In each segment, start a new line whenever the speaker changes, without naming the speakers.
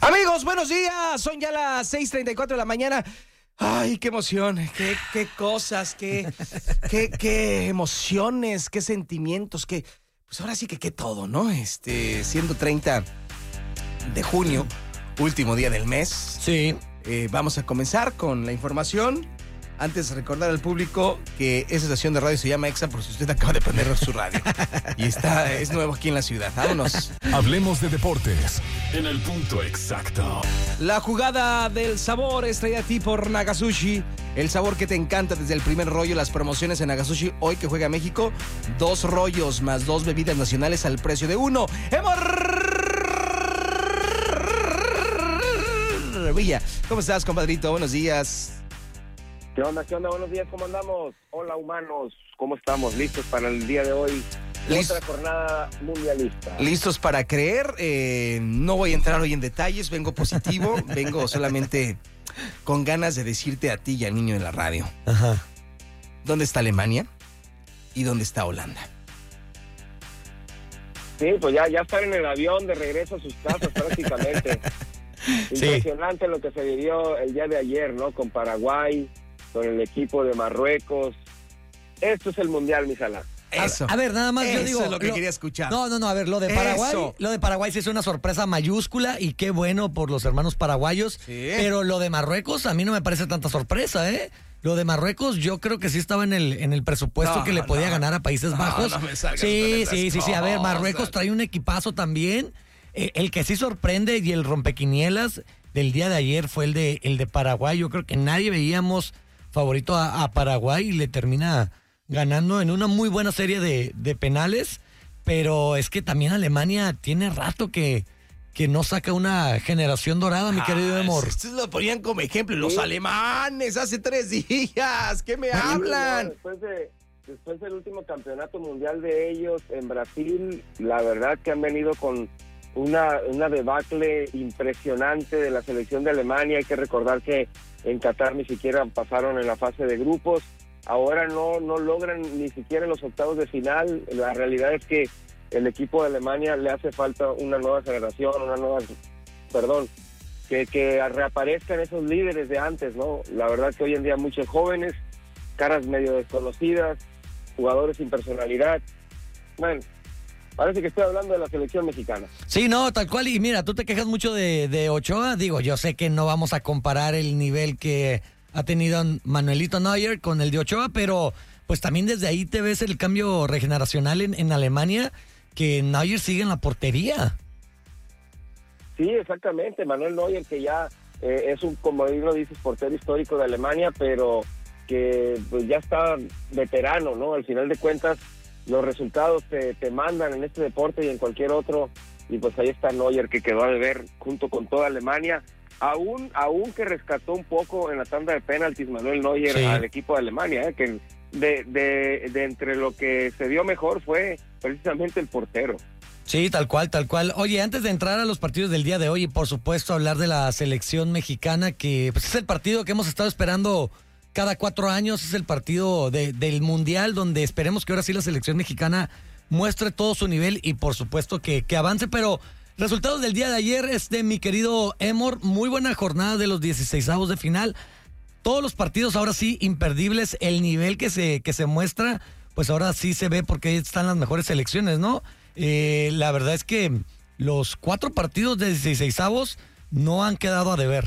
Amigos, buenos días. Son ya las 6:34 de la mañana. Ay, qué emoción, qué cosas, qué emociones, qué sentimientos, pues ahora sí que qué todo, ¿no? Siendo 30 de junio, último día del mes.
Sí.
Vamos a comenzar con la información. Antes, recordar al público que esa estación de radio se llama Exa por si usted acaba de prender su radio. Y es nuevo aquí en la ciudad. Vámonos.
Hablemos de deportes en el punto exacto.
La jugada del sabor es traída a ti por Nagasushi. El sabor que te encanta desde el primer rollo. Las promociones en Nagasushi hoy que juega México. 2 rollos más 2 bebidas nacionales al precio de 1. Villa, ¿cómo estás, compadrito? Buenos días.
¿Qué onda? Buenos días, ¿cómo andamos? Hola, humanos, ¿cómo estamos? ¿Listos para el día de hoy? Otra jornada mundialista.
¿Listos para creer? No voy a entrar hoy en detalles, vengo positivo, vengo solamente con ganas de decirte a ti y al niño de la radio.
Ajá.
¿Dónde está Alemania? ¿Y dónde está Holanda?
Sí, pues ya están en el avión de regreso a sus casas prácticamente. Impresionante lo que se vivió el día de ayer, ¿no? Con Paraguay, con el equipo de Marruecos. Esto es el Mundial, mi Sala.
Eso.
A ver, nada más yo digo.
Eso es lo que quería escuchar.
No, a ver, lo de Paraguay sí es una sorpresa mayúscula y qué bueno por los hermanos paraguayos.
Sí.
Pero lo de Marruecos a mí no me parece tanta sorpresa, ¿eh? Lo de Marruecos yo creo que sí estaba en el presupuesto que le podía ganar a Países Bajos.
No me salgas
sí.
con esas
A ver,
cosas.
Marruecos trae un equipazo también. El que sí sorprende y el rompequinielas del día de ayer fue el de Paraguay. Yo creo que nadie veíamos favorito a Paraguay y le termina ganando en una muy buena serie de penales. Pero es que también Alemania tiene rato que no saca una generación dorada, mi querido Emor.
Ustedes lo ponían como ejemplo. Los alemanes hace 3 días. ¿Qué me hablan?
Después del último campeonato mundial de ellos en Brasil, la verdad que han venido con una debacle impresionante de la selección de Alemania. Hay que recordar que en Qatar ni siquiera pasaron en la fase de grupos. Ahora no logran ni siquiera en los octavos de final. La realidad es que el equipo de Alemania le hace falta una nueva generación, que reaparezcan esos líderes de antes, ¿no? La verdad que hoy en día muchos jóvenes, caras medio desconocidas, jugadores sin personalidad. Bueno, parece que estoy hablando de la selección mexicana.
Sí, no, tal cual. Y mira, tú te quejas mucho de Ochoa. Digo, yo sé que no vamos a comparar el nivel que ha tenido Manuelito Neuer con el de Ochoa, pero pues también desde ahí te ves el cambio regeneracional en Alemania, que Neuer sigue en la portería.
Sí, exactamente. Manuel Neuer, que ya es como lo dices, portero histórico de Alemania, pero que pues ya está veterano, ¿no? Al final de cuentas, los resultados te mandan en este deporte y en cualquier otro, y pues ahí está Neuer, que quedó a deber junto con toda Alemania, aún que rescató un poco en la tanda de penaltis Manuel Neuer al equipo de Alemania, que de entre lo que se vio mejor fue precisamente el portero.
Sí, tal cual. Oye, antes de entrar a los partidos del día de hoy y por supuesto hablar de la selección mexicana, que pues es el partido que hemos estado esperando cada 4 años, es el partido del Mundial, donde esperemos que ahora sí la selección mexicana muestre todo su nivel y por supuesto que avance. Pero resultados del día de ayer mi querido Emor, muy buena jornada de los 16avos de final. Todos los partidos ahora sí imperdibles, el nivel que se muestra, pues ahora sí se ve porque ahí están las mejores selecciones, ¿no? La verdad es que los 4 partidos de 16avos no han quedado a deber.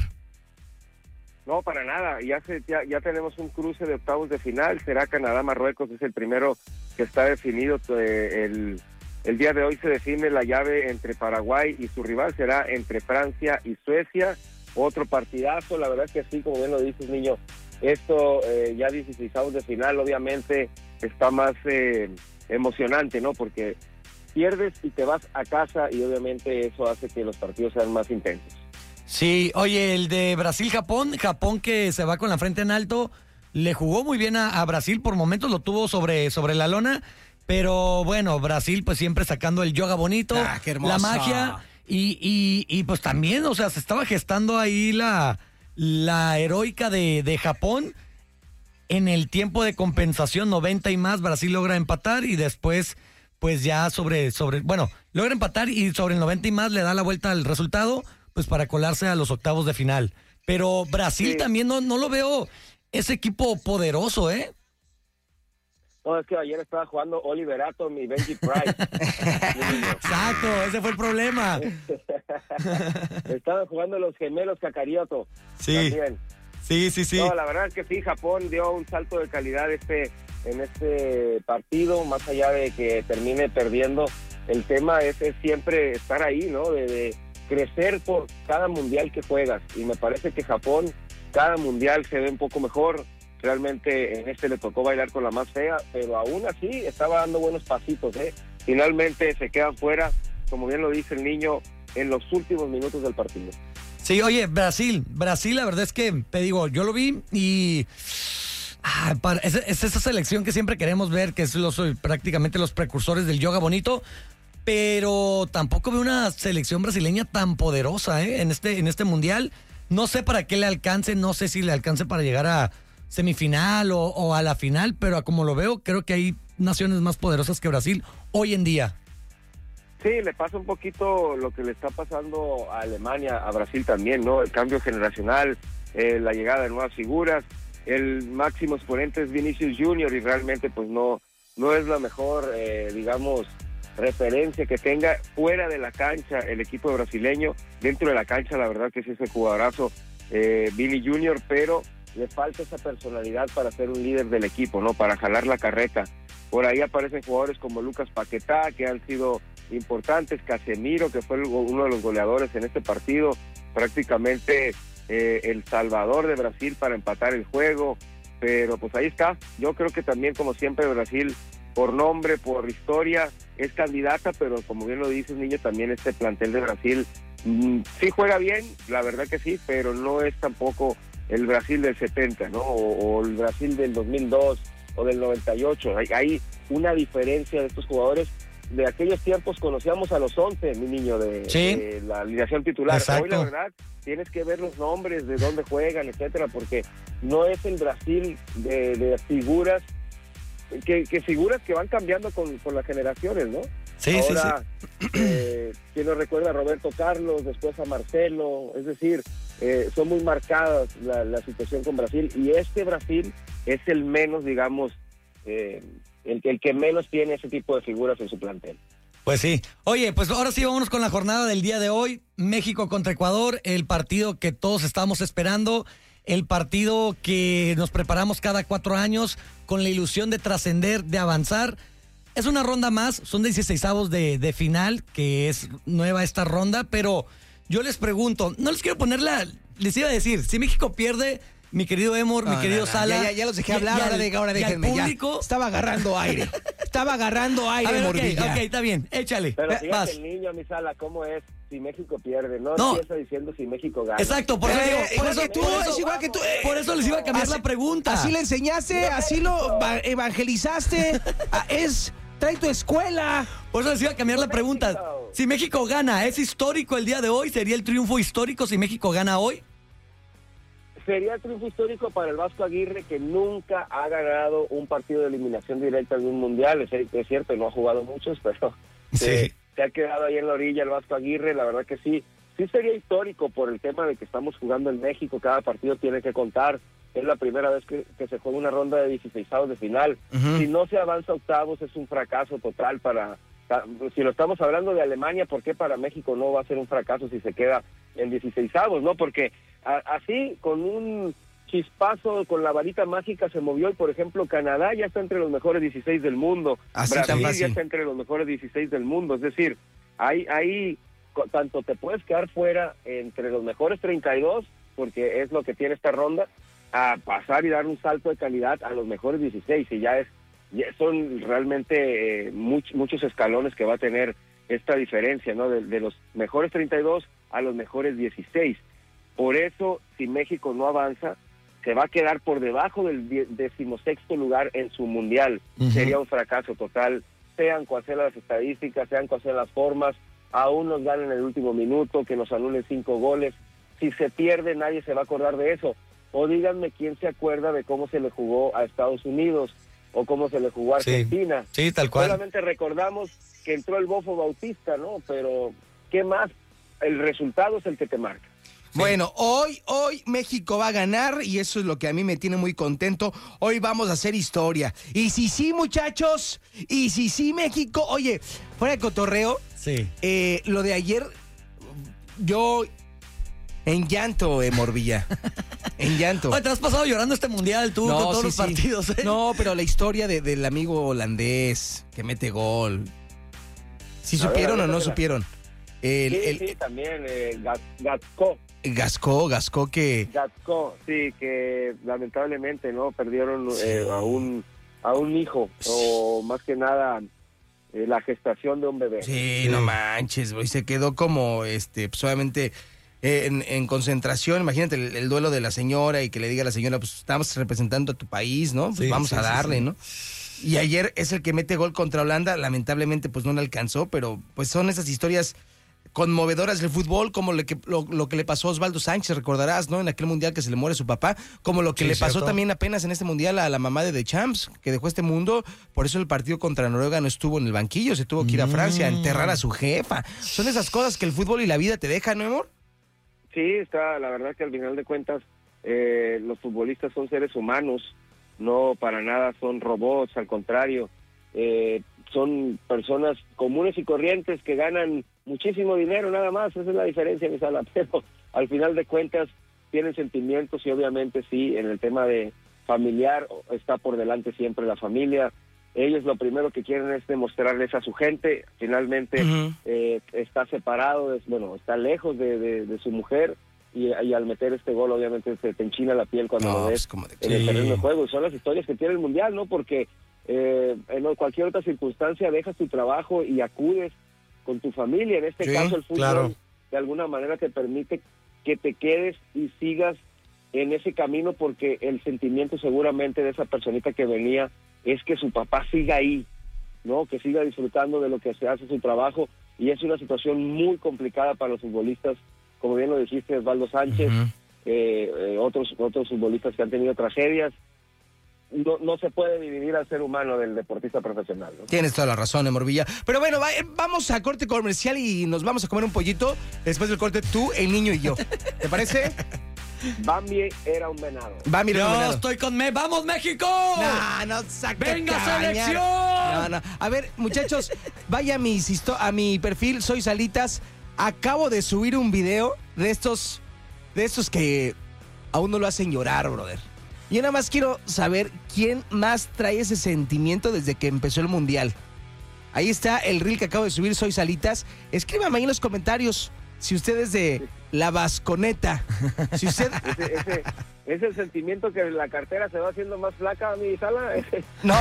No, para nada. Ya tenemos un cruce de octavos de final. Será Canadá-Marruecos, es el primero que está definido. El día de hoy se define la llave entre Paraguay y su rival. Será entre Francia y Suecia. Otro partidazo. La verdad es que sí, como bien lo dices, niño. Esto ya 16avos de final, obviamente está más emocionante, ¿no? Porque pierdes y te vas a casa y obviamente eso hace que los partidos sean más intensos.
Sí, oye, el de Brasil-Japón que se va con la frente en alto, le jugó muy bien a Brasil, por momentos lo tuvo sobre la lona, pero bueno, Brasil pues siempre sacando el yoga bonito,
qué hermoso.
La magia, y pues también, o sea, se estaba gestando ahí la heroica de Japón. En el tiempo de compensación, 90 y más, Brasil logra empatar y después pues ya logra empatar y sobre el 90 y más le da la vuelta al resultado pues para colarse a los octavos de final. Pero Brasil también no lo veo ese equipo poderoso, ¿eh?
No, es que ayer estaba jugando Oliver Atom y Benji Price.
Exacto, ese fue el problema.
Estaban jugando los gemelos Kakaroto.
Sí.
También.
Sí.
No, la verdad es que sí, Japón dio un salto de calidad en este partido, más allá de que termine perdiendo. El tema es siempre estar ahí, ¿no? De crecer por cada mundial que juegas. Y me parece que Japón, cada mundial se ve un poco mejor. Realmente en le tocó bailar con la más fea, pero aún así estaba dando buenos pasitos, ¿eh? Finalmente se quedan fuera, como bien lo dice el niño, en los últimos minutos del partido.
Sí, oye, Brasil, la verdad es que, te digo, yo lo vi y... es esa selección que siempre queremos ver, que es prácticamente los precursores del yoga bonito, pero tampoco veo una selección brasileña tan poderosa, ¿eh? En este mundial. No sé para qué le alcance, no sé si le alcance para llegar a semifinal o a la final, pero a como lo veo, creo que hay naciones más poderosas que Brasil hoy en día.
Sí, le pasa un poquito lo que le está pasando a Alemania, a Brasil también, ¿no? El cambio generacional, la llegada de nuevas figuras, el máximo exponente es Vinicius Junior y realmente pues no es la mejor, digamos, referencia que tenga fuera de la cancha el equipo brasileño. Dentro de la cancha la verdad que sí es el jugadorazo Vini Junior, pero le falta esa personalidad para ser un líder del equipo, ¿no? Para jalar la carreta. Por ahí aparecen jugadores como Lucas Paquetá, que han sido importantes, Casemiro, que fue uno de los goleadores en este partido, prácticamente el salvador de Brasil para empatar el juego, pero pues ahí está. Yo creo que también, como siempre, Brasil, por nombre, por historia, es candidata, pero como bien lo dices, niño, también este plantel de Brasil sí juega bien, la verdad que sí, pero no es tampoco el Brasil del 70, ¿no? O el Brasil del 2002 o del 98. Hay una diferencia de estos jugadores. De aquellos tiempos conocíamos a los 11, mi niño, de la alineación titular.
Exacto.
Hoy, la verdad, tienes que ver los nombres, de dónde juegan, etcétera, porque no es el Brasil de figuras, que figuras que van cambiando con las generaciones, ¿no?
Sí,
ahora, quien nos recuerda a Roberto Carlos, después a Marcelo, es decir, son muy marcadas la situación con Brasil, y este Brasil es el menos, digamos, el que menos tiene ese tipo de figuras en su plantel.
Pues sí. Oye, pues ahora sí vámonos con la jornada del día de hoy. México contra Ecuador, el partido que todos estamos esperando, el partido que nos preparamos cada 4 años con la ilusión de trascender, de avanzar. Es una ronda más, son 16avos de final, que es nueva esta ronda, pero yo les pregunto, no les quiero les iba a decir, si México pierde, mi querido Emor, mi querido Sala.
Ya los dejé hablar, ahora déjenme.
Público,
ya. Estaba agarrando aire,
a ver,
Morbilla.
ok, está bien, échale.
Pero fíjate
vas.
el niño, mi Sala, ¿cómo es? Si México pierde, no empieza diciendo si México gana.
Exacto, por eso digo,
es igual que tú.
Por eso les iba a cambiar la pregunta.
Así le enseñaste, así lo evangelizaste. Trae tu escuela.
Por eso les iba a cambiar la pregunta. Si México gana, ¿es histórico el día de hoy? ¿Sería el triunfo histórico si México gana hoy?
Sería el triunfo histórico para el Vasco Aguirre, que nunca ha ganado un partido de eliminación directa de un mundial. Es cierto, no ha jugado muchos, pero se ha quedado ahí en la orilla el Vasco Aguirre. La verdad que sí sería histórico por el tema de que estamos jugando en México. Cada partido tiene que contar. Es la primera vez que se juega una ronda de 16avos de final. Uh-huh. Si no se avanza a octavos, es un fracaso total si lo estamos hablando de Alemania, ¿por qué para México no va a ser un fracaso si se queda en 16avos, no? Porque así, con un chispazo, con la varita mágica se movió, y por ejemplo Canadá ya está entre los mejores 16 del mundo,
así
Brasil ya está entre los mejores 16 del mundo, es decir, ahí tanto te puedes quedar fuera entre los mejores 32, porque es lo que tiene esta ronda, a pasar y dar un salto de calidad a los mejores 16, y ya son realmente muchos escalones que va a tener esta diferencia, ¿no? De los mejores 32 a los mejores 16. Por eso, si México no avanza, se va a quedar por debajo del 16º lugar en su mundial. Uh-huh. Sería un fracaso total, sean cuales sean las estadísticas, sean cuales sean las formas. Aún nos ganan en el último minuto, que nos anulen 5 goles. Si se pierde, nadie se va a acordar de eso. O díganme quién se acuerda de cómo se le jugó a Estados Unidos o cómo se le jugó a Argentina.
Sí, tal cual.
Solamente recordamos que entró el Bofo Bautista, ¿no? Pero, ¿qué más? el resultado es el que te marca.
Bueno, hoy México va a ganar y eso es lo que a mí me tiene muy contento. Hoy vamos a hacer historia. Y si sí, muchachos, y si sí, México, oye, fuera de cotorreo,
Sí.
Lo de ayer, yo en llanto, Morvilla. En llanto.
Oye, te has pasado llorando este mundial tú con todos
sí,
los
sí.
partidos, ¿eh?
No, pero la historia del amigo holandés que mete gol. ¿Sí supieron o no supieron?
Sí, también, Gatsko.
Gascó que...
Gatsko, sí, que lamentablemente, ¿no? Perdieron a un hijo, o más que nada, la gestación de un bebé.
Sí, no manches, güey, se quedó como, pues obviamente... En concentración, imagínate el duelo de la señora y que le diga a la señora, pues estamos representando a tu país, ¿no? Pues
Sí,
vamos
sí,
a darle,
sí.
¿no? Y ayer es el que mete gol contra Holanda, lamentablemente pues no le alcanzó, pero pues son esas historias conmovedoras del fútbol, como lo que le pasó a Osvaldo Sánchez, recordarás, ¿no? En aquel mundial que se le muere su papá, como lo que
Sí,
le pasó
cierto.
también apenas en este mundial a la mamá de Deschamps, que dejó este mundo, por eso el partido contra Noruega no estuvo en el banquillo, se tuvo que ir a Francia a enterrar a su jefa. Son esas cosas que el fútbol y la vida te dejan, ¿no, amor?
Sí, la verdad que al final de cuentas los futbolistas son seres humanos, no para nada son robots, al contrario, son personas comunes y corrientes que ganan muchísimo dinero nada más, esa es la diferencia, mi Sala, pero al final de cuentas tienen sentimientos y obviamente sí, en el tema de familiar está por delante siempre la familia. Ellos lo primero que quieren es demostrarles a su gente, finalmente está separado, está lejos de su mujer y al meter este gol obviamente se te enchina la piel cuando lo ves en el terreno de juego. Y son las historias que tiene el Mundial, ¿no? Porque en cualquier otra circunstancia dejas tu trabajo y acudes con tu familia. En este caso el fútbol de alguna manera te permite que te quedes y sigas en ese camino porque el sentimiento seguramente de esa personita que venía es que su papá siga ahí, ¿no? Que siga disfrutando de lo que se hace su trabajo, y es una situación muy complicada para los futbolistas, como bien lo dijiste, Osvaldo Sánchez, otros futbolistas que han tenido tragedias. No se puede dividir al ser humano del deportista profesional, ¿no?
Tienes toda la razón, Morvilla. Pero bueno, vamos a corte comercial y nos vamos a comer un pollito. Después del corte, tú, el niño y yo. ¿Te parece?
Bambi era un venado.
Bambi era un
Yo
venado.
estoy con ¡Vamos, México!
No saca
¡Venga,
caña.
selección!
No. A ver, muchachos, vaya a mi perfil, soy Salitas. Acabo de subir un video de estos que aún no lo hacen llorar, brother. Yo nada más quiero saber quién más trae ese sentimiento desde que empezó el Mundial. Ahí está el reel que acabo de subir, soy Salitas. Escríbame ahí en los comentarios si usted es de la Vasconeta. Si usted...
¿Es el sentimiento que la cartera se va haciendo más flaca, mi Sala?
No.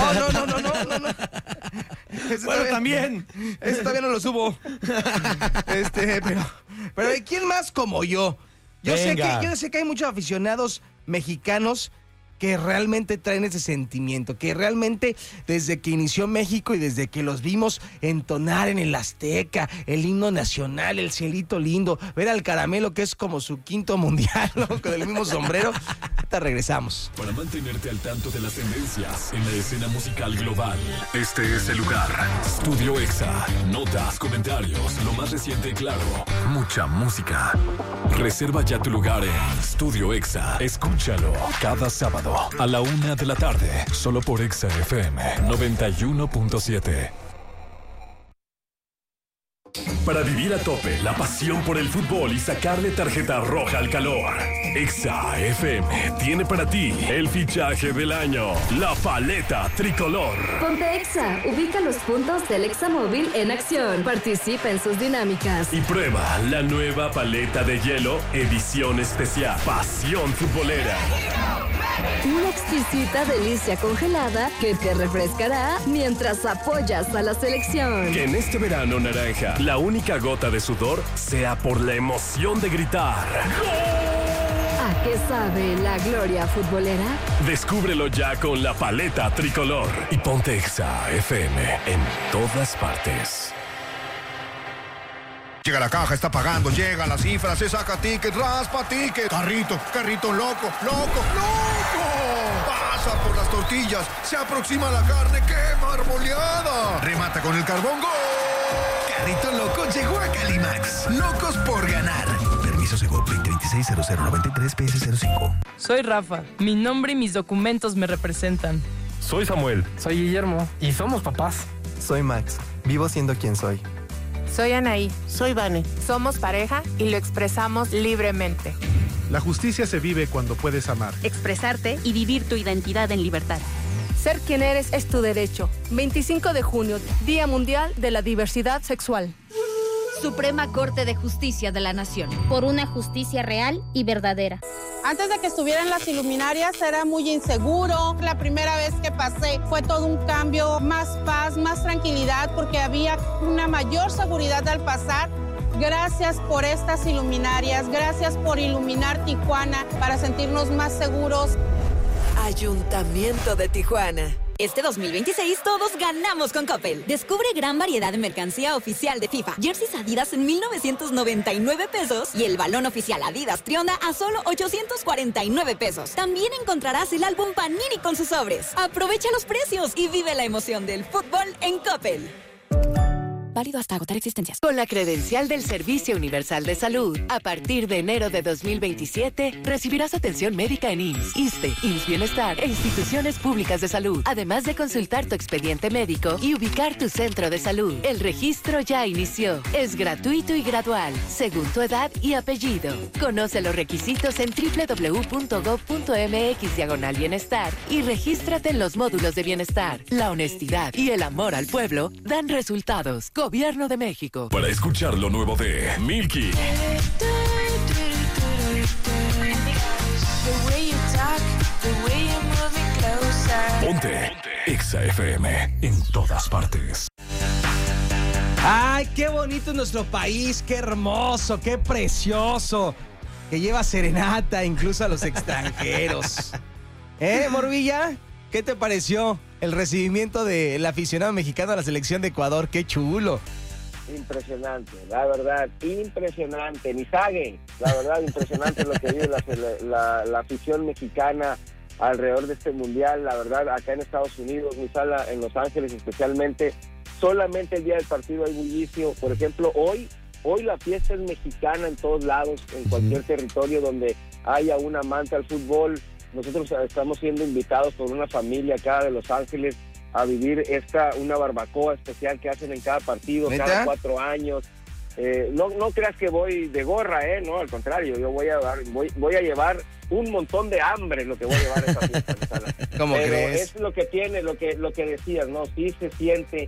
Eso
Bueno, también.
Eso todavía no lo subo. Pero ¿quién más como yo? Yo sé que hay muchos aficionados mexicanos que realmente traen ese sentimiento, que realmente desde que inició México y desde que los vimos entonar en el Azteca, el himno nacional, el cielito lindo, ver al Caramelo, que es como su quinto mundial, ¿no? Con el mismo sombrero. Ahorita regresamos.
Para mantenerte al tanto de las tendencias en la escena musical global, este es el lugar. Studio Exa. Notas, comentarios, lo más reciente y claro. Mucha música. Reserva ya tu lugar en Studio Exa. Escúchalo cada sábado a la 1 de la tarde, solo por Exa FM 91.7. Para vivir a tope la pasión por el fútbol y sacarle tarjeta roja al calor, Exa FM tiene para ti el fichaje del año, la paleta tricolor.
Ponte Exa, ubica los puntos del Exa móvil en acción, participa en sus dinámicas.
Y prueba la nueva paleta de hielo, edición especial, pasión futbolera.
Una exquisita delicia congelada que te refrescará mientras apoyas a la selección.
Que en este verano naranja, la única gota de sudor sea por la emoción de gritar.
¿A qué sabe la gloria futbolera?
Descúbrelo ya con la paleta tricolor. Y ponte Exa FM en todas partes.
Llega la caja, está pagando, llega la cifra, se saca ticket, raspa ticket. Carrito loco. Pasa por las tortillas, se aproxima la carne, ¡qué marmoleada! Remata con el carbón, ¡gol! Carrito loco
Llegó a Calimax, locos por ganar. Permiso Segov 2026-0093-PS05.
Soy Rafa, mi nombre y mis documentos me representan.
Soy Samuel.
Soy Guillermo.
Y somos papás.
Soy Max, vivo siendo quien soy.
Soy Anaí.
Soy Vane.
Somos pareja y lo expresamos libremente.
La justicia se vive cuando puedes amar,
expresarte y vivir tu identidad en libertad.
Ser quien eres es tu derecho. 25 de junio, Día Mundial de la Diversidad Sexual.
Suprema Corte de Justicia de la Nación.
Por una justicia real y verdadera.
Antes de que estuvieran las iluminarias era muy inseguro. La primera vez que pasé fue todo un cambio, más paz, más tranquilidad, porque había una mayor seguridad al pasar. Gracias por estas iluminarias, gracias por iluminar Tijuana para sentirnos más seguros.
Ayuntamiento de Tijuana.
Este 2026 todos ganamos con Coppel. Descubre gran variedad de mercancía oficial de FIFA. Jerseys Adidas en 1,999 pesos y el balón oficial Adidas Trionda a solo 849 pesos. También encontrarás el álbum Panini con sus sobres. Aprovecha los precios y vive la emoción del fútbol en Coppel. Válido hasta agotar existencias.
Con la credencial del Servicio Universal de Salud, a partir de enero de 2027, recibirás atención médica en IMSS, ISSSTE, IMSS Bienestar e instituciones públicas de salud, además de consultar tu expediente médico y ubicar tu centro de salud. El registro ya inició. Es gratuito y gradual, según tu edad y apellido. Conoce los requisitos en www.gov.mx/bienestar y regístrate en los módulos de bienestar. La honestidad y el amor al pueblo dan resultados. Gobierno de México.
Para escuchar lo nuevo de Milky. Ponte Exa FM en todas partes.
Ay, qué bonito es nuestro país, qué hermoso, qué precioso. Que lleva serenata incluso a los extranjeros. Morvilla? ¿Qué te pareció el recibimiento del aficionado mexicano a la selección de Ecuador? ¡Qué chulo!
Impresionante, la verdad, impresionante. Misague, la verdad, impresionante lo que vive la afición mexicana alrededor de este mundial. La verdad, acá en Estados Unidos, Misala, en Los Ángeles especialmente, solamente el día del partido hay bullicio. Por ejemplo, hoy la fiesta es mexicana en todos lados, en cualquier territorio donde haya un amante al fútbol. Nosotros estamos siendo invitados por una familia acá de Los Ángeles a vivir una barbacoa especial que hacen en cada partido, ¿neta? Cada 4 años. No creas que voy de gorra, no, al contrario, yo voy a llevar un montón de hambre lo que voy a llevar a esa fiesta.
¿Cómo crees?
Es lo que tiene, lo que decías, ¿no? Sí se siente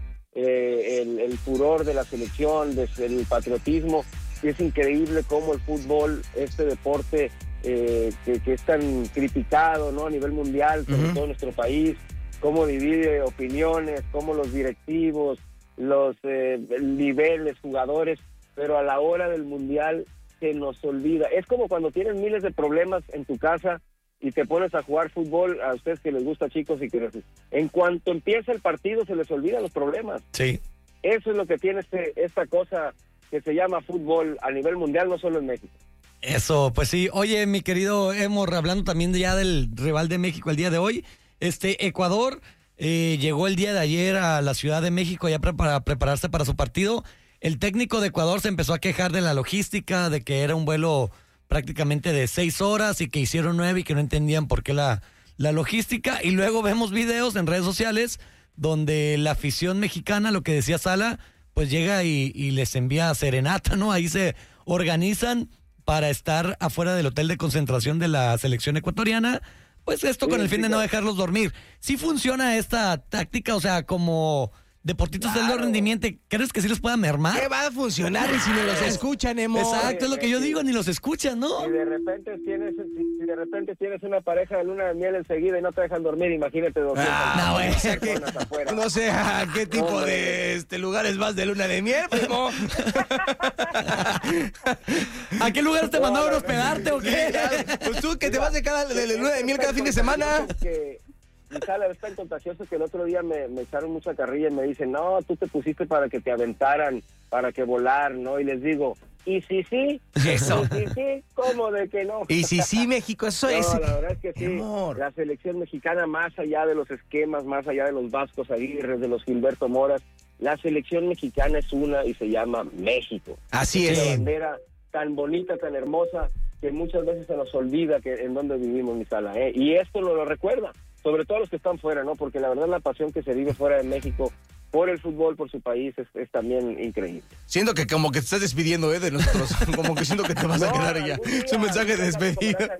el furor de la selección, el patriotismo. Y es increíble cómo el fútbol, este deporte que es tan criticado, ¿no? A nivel mundial, sobre todo en nuestro país, cómo divide opiniones, cómo los directivos, los niveles, jugadores, pero a la hora del mundial se nos olvida. Es como cuando tienes miles de problemas en tu casa y te pones a jugar fútbol, a ustedes que les gusta, chicos, y que en cuanto empieza el partido se les olvidan los problemas.
Sí.
Eso es lo que tiene esta cosa que se llama fútbol a nivel mundial, no solo en México.
Eso, pues sí. Oye, mi querido Emor, hablando también ya del rival de México el día de hoy, Ecuador llegó el día de ayer a la Ciudad de México ya para prepararse para su partido. El técnico de Ecuador se empezó a quejar de la logística, de que era un vuelo prácticamente de 6 horas y que hicieron 9 y que no entendían por qué la logística. Y luego vemos videos en redes sociales donde la afición mexicana, lo que decía Sala, pues llega y les envía serenata, ¿no? Ahí se organizan para estar afuera del hotel de concentración de la selección ecuatoriana, pues esto con el fin de no dejarlos dormir. ¿Sí funciona esta táctica? O sea, como deportistas de alto rendimiento, ¿crees que sí los pueda mermar?
¿Qué va a funcionar y si no los escuchan, Emo?
Exacto, es lo que yo digo, ni los escuchan, ¿no?
Si de repente tienes una pareja de luna de miel enseguida y no te dejan dormir, imagínate dormir.
No sé a qué tipo de lugares vas de luna de miel, primo.
¿A qué lugares te mandaron a hospedarte o qué?
Pues tú que te vas de luna de miel cada fin de semana.
Sala, es tan contagioso que el otro día me echaron mucha carrilla y me dicen, no, tú te pusiste para que te aventaran, para que volar, ¿no? Y les digo, ¿y si sí?
Eso.
¿Y si sí? ¿Cómo de que no?
Y si sí, México, eso es.
No, la verdad es que sí.
Amor.
La selección mexicana, más allá de los esquemas, más allá de los Vascos Aguirre, de los Gilberto Moras, La selección mexicana es una y se llama México.
Así es.
Una bandera tan bonita, tan hermosa, que muchas veces se nos olvida que en dónde vivimos, mi Sala, ¿eh? Y esto nos lo recuerda, sobre todo los que están fuera, ¿no? Porque la verdad la pasión que se vive fuera de México por el fútbol, por su país, es también increíble.
Siento que como que te estás despidiendo, de nosotros. Como que siento que te vas a quedar ya. Es un mensaje de despedida.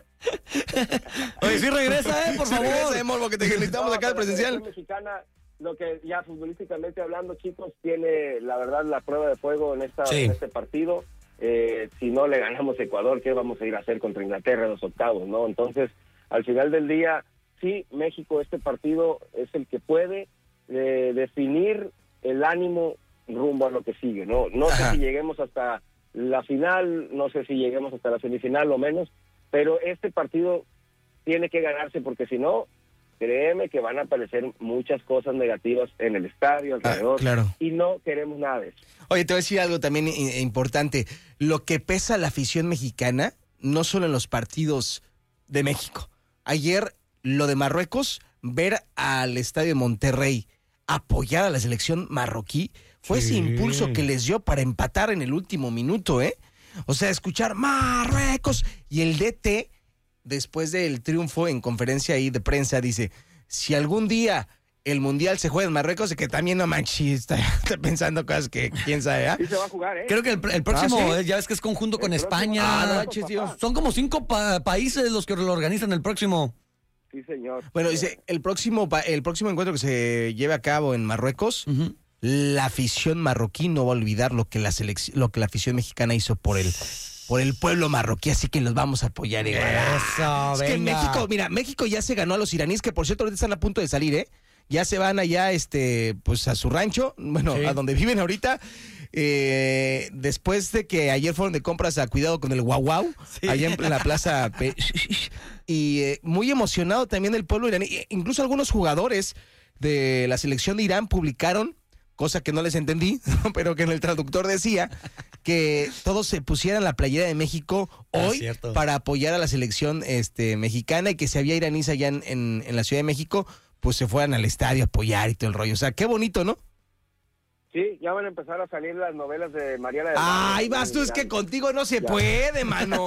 Oye, sí regresa, por favor. Regresa, Morbo, que te necesitamos acá de presencial.
La mexicana, lo que ya futbolísticamente hablando, chicos, tiene la verdad la prueba de fuego en este partido. Si no le ganamos a Ecuador, ¿qué vamos a ir a hacer contra Inglaterra en los octavos, no? Entonces, al final del día, sí, México, este partido es el que puede definir el ánimo rumbo a lo que sigue, ¿no? No sé si lleguemos hasta la final, no sé si lleguemos hasta la semifinal o menos, pero este partido tiene que ganarse porque si no, créeme que van a aparecer muchas cosas negativas en el estadio, alrededor, y no queremos nada de eso.
Oye, te voy a decir algo también importante. Lo que pesa la afición mexicana, no solo en los partidos de México. Ayer, lo de Marruecos, ver al estadio de Monterrey apoyar a la selección marroquí, fue ese impulso que les dio para empatar en el último minuto, ¿eh? O sea, escuchar Marruecos y el DT, después del triunfo en conferencia ahí de prensa, dice, si algún día el Mundial se juega en Marruecos, que también no manches, está pensando cosas que quién sabe, ¿eh?
Sí se va a jugar, ¿eh?
Creo que el próximo, ya ves que es conjunto con España.
No manches, tío.
Son como 5 países los que lo organizan el próximo.
Sí, señor.
Bueno, dice, el próximo encuentro que se lleve a cabo en Marruecos, la afición marroquí no va a olvidar lo que la afición mexicana hizo por el pueblo marroquí, así que los vamos a apoyar igual.
Eso,
es que México ya se ganó a los iraníes, que por cierto ahorita están a punto de salir, ¿eh? Ya se van allá, pues a su rancho, a donde viven ahorita. Después de que ayer fueron de compras a Cuidado con el Guau, allá en la plaza. Y muy emocionado también el pueblo iraní. Incluso algunos jugadores de la selección de Irán publicaron, cosa que no les entendí, pero que en el traductor decía que todos se pusieran la playera de México hoy para apoyar a la selección mexicana, y que si había iraníes allá en la Ciudad de México, pues se fueran al estadio a apoyar y todo el rollo. O sea, qué bonito, ¿no?
Sí, ya van a empezar a salir las novelas de Mariana del
Ay, vas tú, es que contigo no se puede, mano.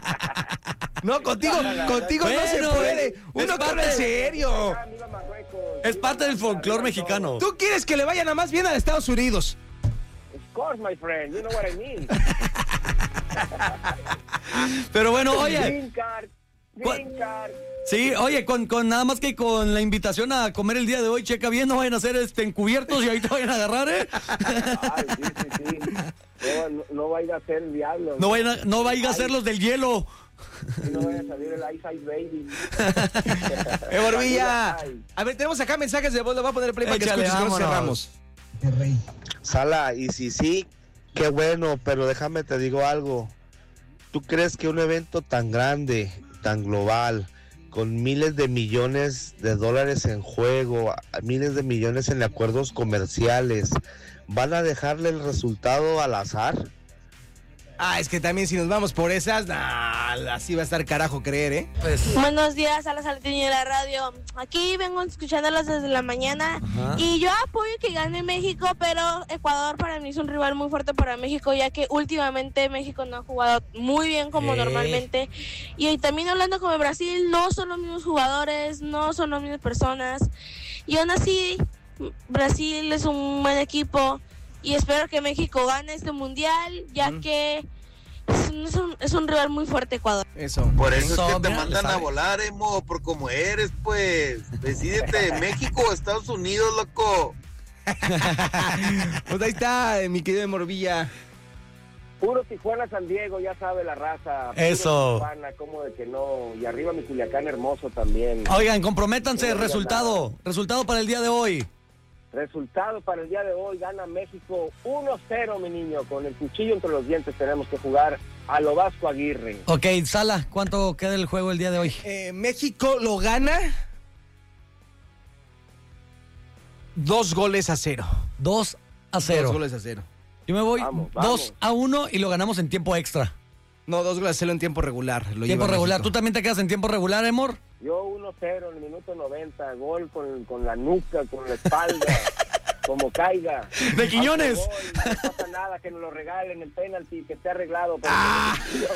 No, contigo no se puede. Uno que habla en serio.
Es parte del folclore mexicano.
Tú quieres que le vaya nada más bien a Estados Unidos.
Of course, my friend, you know what I mean.
Pero bueno, oye.
Green card.
Sí, oye, con nada más que con la invitación a comer el día de hoy, checa bien, no vayan a ser encubiertos y ahí te vayan a agarrar, ¿eh?
Ay, sí. No vaya a ser el diablo.
No vaya a ser los del hielo.
No vaya a salir el Ice Baby.
Borbilla. A ver, tenemos acá mensajes de voz, le voy a poner el play para que escuches, que nos cerramos.
Sala, y sí, qué bueno, pero déjame te digo algo. ¿Tú crees que un evento tan grande, tan global, con miles de millones de dólares en juego, miles de millones en acuerdos comerciales, van a dejarle el resultado al azar?
Es que también si nos vamos por esas, así va a estar carajo creer, ¿eh?
Pues. Buenos días a la Salteña de la radio. Aquí vengo escuchándolos desde la mañana. Y yo apoyo que gane México, pero Ecuador para mí es un rival muy fuerte para México, ya que últimamente México no ha jugado muy bien como normalmente. Y también hablando como Brasil, no son los mismos jugadores, no son las mismas personas. Y aún así, Brasil es un buen equipo. Y espero que México gane este mundial, ya que es un rival muy fuerte Ecuador.
Eso.
Por eso es que te mandan a volar, Emo, por como eres, pues. Decídete, México o Estados Unidos, loco.
Pues ahí está, mi querido Morbilla.
Puro Tijuana, San Diego, ya sabe la raza. Puro
eso.
Tijuana, cómo de que no. Y arriba mi Culiacán hermoso también.
Oigan, comprométanse, resultado para el día de hoy.
Resultado para el día de hoy, gana México 1-0, mi niño. Con el cuchillo entre los dientes tenemos que jugar a lo Vasco Aguirre.
Ok, Sala, ¿cuánto queda el juego el día de hoy?
México lo gana 2-0.
2-0.
2-0.
Yo me voy
vamos.
2-1 y lo ganamos en tiempo extra.
No, 2-0 en tiempo regular.
Tiempo regular. ¿Tú también te quedas en tiempo regular, Emor?
Yo 1-0 en el minuto 90, gol con la nuca, con la espalda. como caiga.
¡De Quiñones!
No pasa nada, que nos lo regalen el penalti, que esté arreglado. Pero